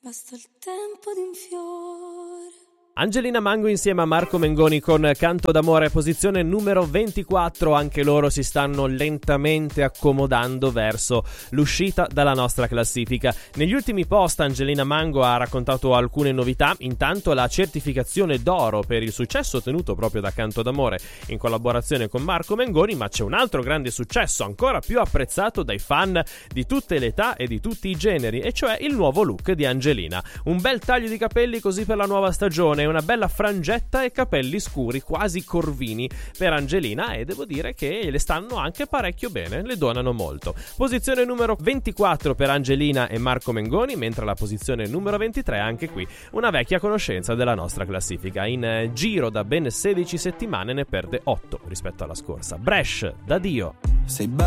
Basta il tempo di un fiore. Angelina Mango insieme a Marco Mengoni con Canto d'amore, posizione numero 24. Anche loro si stanno lentamente accomodando verso l'uscita dalla nostra classifica. Negli ultimi post Angelina Mango ha raccontato alcune novità. Intanto la certificazione d'oro per il successo ottenuto proprio da Canto d'amore in collaborazione con Marco Mengoni, ma c'è un altro grande successo ancora più apprezzato dai fan di tutte le età e di tutti i generi, e cioè il nuovo look di Angelina. Un bel taglio di capelli così per la nuova stagione, una bella frangetta e capelli scuri quasi corvini per Angelina, e devo dire che le stanno anche parecchio bene, le donano molto. Posizione numero 24 per Angelina e Marco Mengoni, mentre la posizione numero 23 anche qui una vecchia conoscenza della nostra classifica. In giro da ben 16 settimane ne perde 8 rispetto alla scorsa. Bresh, da Dio. Sei